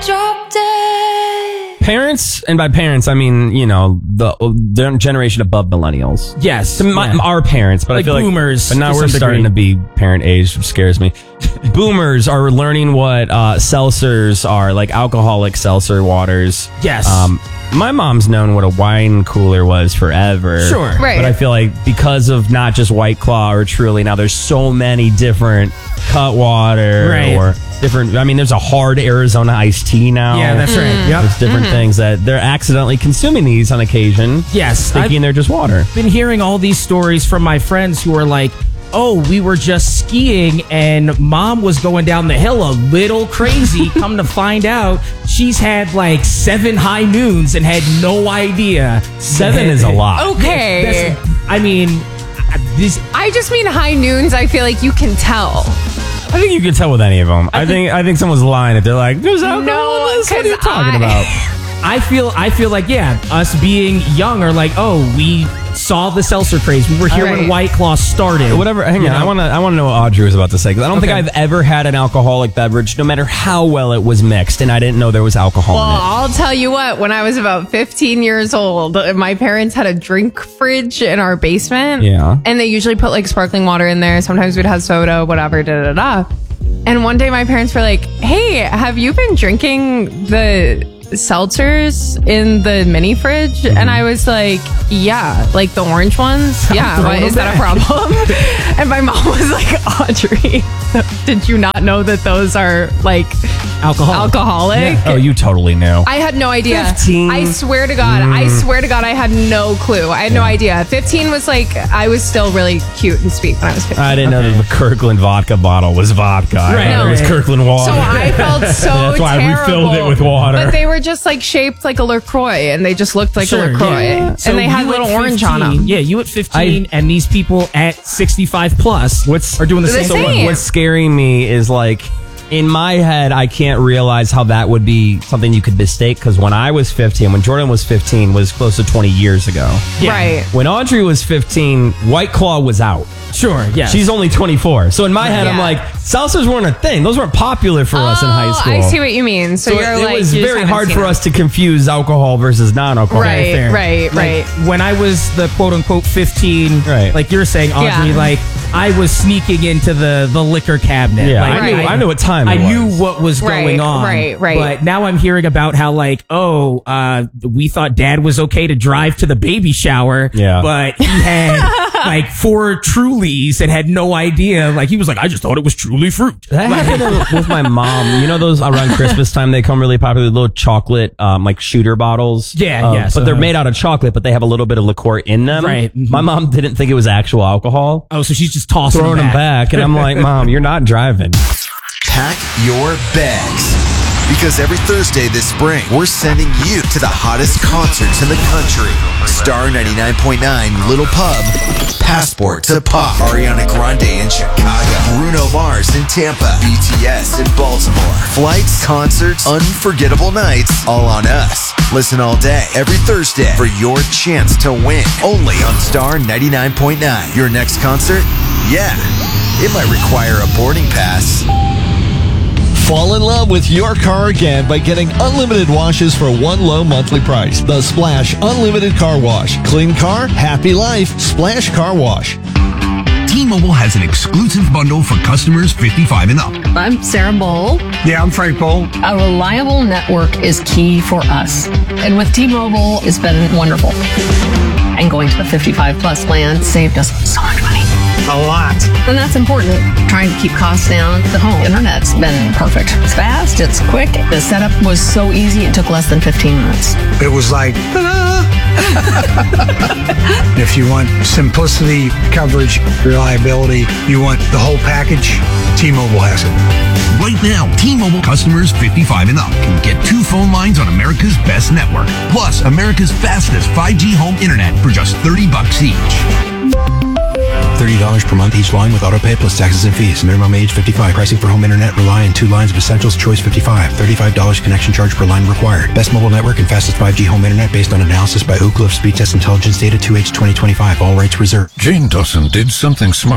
drop dead. Parents, and by parents, I mean, the generation above millennials. Yes. Our parents, but like I feel boomers, like... But now we're starting to be parent age, which scares me. Boomers are learning what seltzers are, like alcoholic seltzer waters. Yes. My mom's known what a wine cooler was forever. Sure. Right. But I feel like because of not just White Claw or Truly, now there's so many different Cutwater or different... I mean, there's a hard Arizona iced tea now. Yeah, that's right. Yep. There's different things that they're accidentally consuming these on occasion. Yes. Thinking they're just water. I've been hearing all these stories from my friends who are like, oh, we were just skiing and mom was going down the hill a little crazy. Come to find out, she's had like 7 high noons and had no idea. 7 is a lot. Okay. I just mean high noons. I feel like you can tell. I think you can tell with any of them. I think someone's lying if they're like, there's alcohol in this. What are you talking about? I feel like, us being young are like, oh, we saw the seltzer craze. We were here when White Claw started. Whatever. Hang on. I want to know what Audrey was about to say, because I don't think I've ever had an alcoholic beverage, no matter how well it was mixed, and I didn't know there was alcohol in it. Well, I'll tell you what. When I was about 15 years old, my parents had a drink fridge in our basement. Yeah. And they usually put like sparkling water in there. Sometimes we'd have soda, whatever, da-da-da. And one day my parents were like, hey, have you been drinking the seltzers in the mini fridge? And I was like, yeah, like the orange ones. Yeah, why, is that a problem? And my mom was like, Audrey, did you not know that those are like alcoholic? Yeah. Oh, you totally knew. I had no idea. 15. I swear to God, I had no clue. I had no idea. 15 was like, I was still really cute and sweet when I was 15. I didn't know that the Kirkland vodka bottle was vodka. Right. It was Kirkland water. So I felt so That's why terrible. we filled it with water. But they were just like shaped like a LaCroix, and they just looked like a LaCroix. Yeah. And So they had you little at orange 15, on them. Yeah, you at 15 and these people at 65 plus are doing the The same thing. same. What's scaring me is like, in my head, I can't realize how that would be something you could mistake, because when I was 15, when Jordan was 15, was close to 20 years ago. Yeah. Right. When Audrey was 15, White Claw was out. Sure, yeah. She's only 24. So in my head, I'm Yeah. like, seltzers weren't a thing. Those weren't popular for us in high school. I see what you mean. So, you're it like, was you just very haven't hard seen for them. us to confuse alcohol versus non-alcohol. Right, Fair. right. Like, when I was the quote-unquote 15, Right. like you're saying, Audrey, Yeah. like, I was sneaking into the liquor cabinet. Yeah, like, I knew what time it I was. knew what was going on. right. But now I'm hearing about how, like, we thought Dad was okay to drive to the baby shower, but he had like 4 Trulies and had no idea. Like, he was like, I just thought it was Truly fruit. That happened with my mom. You know those around Christmas time, they come really popular, little chocolate, like shooter bottles? Yeah, yes. But they're made out of chocolate, but they have a little bit of liqueur in them. Right. My mom didn't think it was actual alcohol. Oh, so she's just tossing Throwing them back. And I'm like, Mom, you're not driving. Pack your bags. Because every Thursday this spring, we're sending you to the hottest concerts in the country. Star 99.9 Little Pub, Passport to Pop, Ariana Grande in Chicago, Bruno Mars in Tampa, BTS in Baltimore. Flights, concerts, unforgettable nights, all on us. Listen all day, every Thursday, for your chance to win. Only on Star 99.9. Your next concert? Yeah, it might require a boarding pass. Fall in love with your car again by getting unlimited washes for one low monthly price. The Splash Unlimited Car Wash. Clean car, happy life. Splash Car Wash. T-Mobile has an exclusive bundle for customers 55 and up. I'm Sarah Bowl. Yeah, I'm Frank Bowl. A reliable network is key for us. And with T-Mobile, it's been wonderful. And going to the 55 plus plan saved us so much money. A lot. And that's important. Trying to keep costs down. The home internet's been perfect. It's fast, it's quick. The setup was so easy, it took less than 15 minutes. It was like, ta-da! If you want simplicity, coverage, reliability, you want the whole package, T-Mobile has it. Right now, T-Mobile customers 55 and up can get 2 phone lines on America's best network, plus America's fastest 5G home internet for just $30 each. $30 per month each line with autopay plus taxes and fees. Minimum age 55. Pricing for home internet rely on 2 lines of Essentials Choice 55. $35 connection charge per line required. Best mobile network and fastest 5G home internet based on analysis by Ookla Speed Test Intelligence Data 2H 2025. All rights reserved. Jane Dawson did something smart.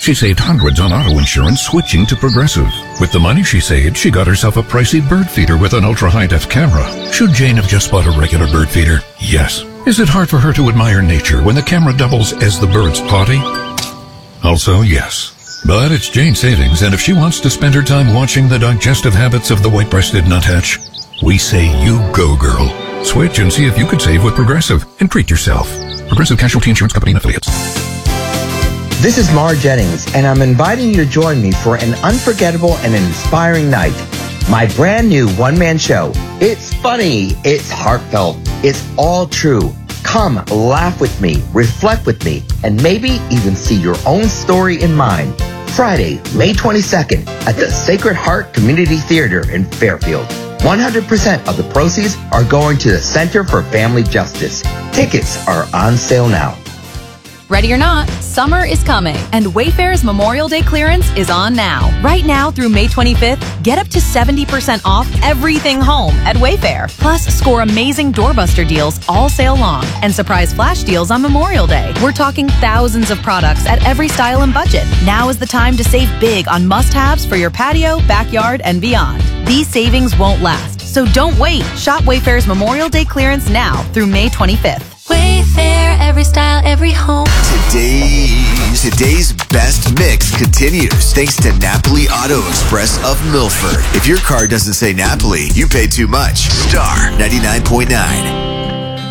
She saved hundreds on auto insurance switching to Progressive. With the money she saved, she got herself a pricey bird feeder with an ultra-high-def camera. Should Jane have just bought a regular bird feeder? Yes. Is it hard for her to admire nature when the camera doubles as the bird's potty? Also, yes. But it's Jane's savings, and if she wants to spend her time watching the digestive habits of the white-breasted nuthatch, we say you go, girl. Switch and see if you could save with Progressive and treat yourself. Progressive Casualty Insurance Company and Affiliates. This is Mar Jennings, and I'm inviting you to join me for an unforgettable and inspiring night. My brand new one-man show. It's funny, it's heartfelt, it's all true. Come laugh with me, reflect with me, and maybe even see your own story in mine. Friday, May 22nd at the Sacred Heart Community Theater in Fairfield. 100% of the proceeds are going to the Center for Family Justice. Tickets are on sale now. Ready or not, summer is coming, and Wayfair's Memorial Day clearance is on now. Right now through May 25th, get up to 70% off everything home at Wayfair. Plus, score amazing doorbuster deals all sale long and surprise flash deals on Memorial Day. We're talking thousands of products at every style and budget. Now is the time to save big on must-haves for your patio, backyard, and beyond. These savings won't last, so don't wait. Shop Wayfair's Memorial Day clearance now through May 25th. Wayfair, every style, every home. Today's best mix continues thanks to Napoli Auto Express of Milford. If your car doesn't say Napoli, you pay too much. Star 99.9.